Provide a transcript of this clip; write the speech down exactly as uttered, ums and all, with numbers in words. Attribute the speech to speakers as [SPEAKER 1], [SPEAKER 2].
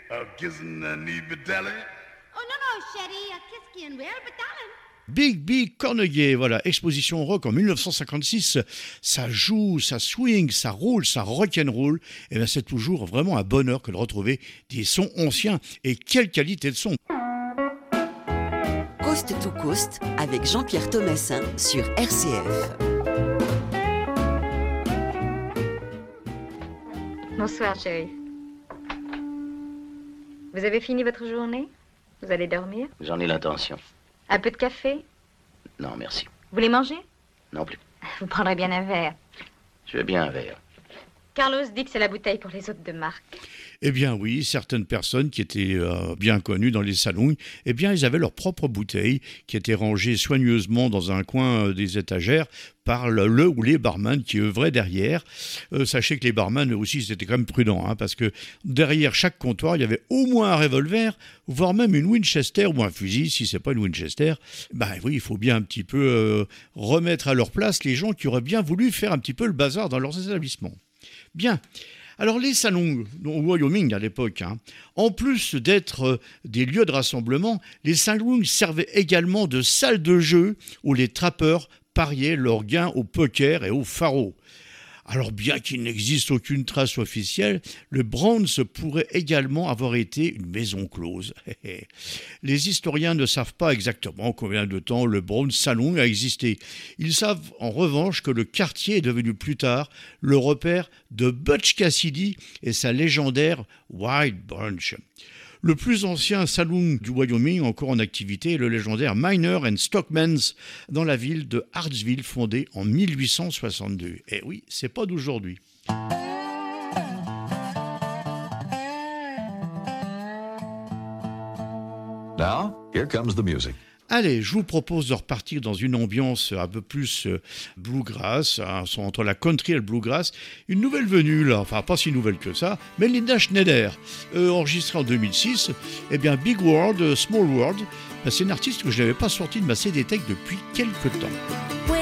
[SPEAKER 1] a kissing and need be telling.
[SPEAKER 2] Oh non, non, chérie, a kiss qui and well, but darling.
[SPEAKER 3] Big Big Corneguet, voilà, exposition rock en dix-neuf cent cinquante-six, ça joue, ça swing, ça roule, ça rock'n'roll, et bien c'est toujours vraiment un bonheur que de retrouver des sons anciens, et quelle qualité de son.
[SPEAKER 4] Coast to Coast avec Jean-Pierre Thomassin sur R C F.
[SPEAKER 5] Bonsoir, chérie. Vous avez fini votre journée? Vous allez dormir?
[SPEAKER 6] J'en ai l'intention.
[SPEAKER 5] Un peu de café?
[SPEAKER 6] Non, merci.
[SPEAKER 5] Vous voulez manger?
[SPEAKER 6] Non plus.
[SPEAKER 5] Vous prendrez bien un verre.
[SPEAKER 6] Je veux bien un verre.
[SPEAKER 5] Carlos dit que c'est la bouteille pour les hôtes de marque.
[SPEAKER 3] Eh bien oui, certaines personnes qui étaient euh, bien connues dans les salons, eh bien ils avaient leur propre bouteille qui était rangée soigneusement dans un coin euh, des étagères par le, le ou les barman qui œuvraient derrière. Euh, sachez que les barman eux aussi c'était quand même prudent, hein, parce que derrière chaque comptoir il y avait au moins un revolver, voire même une Winchester ou un fusil. Si c'est pas une Winchester, ben oui, il faut bien un petit peu euh, remettre à leur place les gens qui auraient bien voulu faire un petit peu le bazar dans leurs établissements. Bien. Alors les salons au Wyoming à l'époque, hein, en plus d'être euh, des lieux de rassemblement, les salons servaient également de salles de jeu où les trappeurs pariaient leurs gains au poker et au faro. Alors bien qu'il n'existe aucune trace officielle, le Browns pourrait également avoir été une maison close. Les historiens ne savent pas exactement combien de temps le Browns Saloon a existé. Ils savent en revanche que le quartier est devenu plus tard le repère de Butch Cassidy et sa légendaire Wild Bunch. Le plus ancien saloon du Wyoming encore en activité est le légendaire Miner and Stockman's dans la ville de Hartsville, fondée en mille huit cent soixante-deux. Et oui, c'est pas d'aujourd'hui.
[SPEAKER 7] Now, here comes the music.
[SPEAKER 3] Allez, je vous propose de repartir dans une ambiance un peu plus euh, bluegrass, hein, entre la country et le bluegrass. Une nouvelle venue, là, enfin pas si nouvelle que ça, mais Linda Schneider, euh, enregistrée en deux mille six. Eh bien, Big World, Small World, ben, c'est une artiste que je n'avais pas sortie de ma C D Tech depuis quelques temps.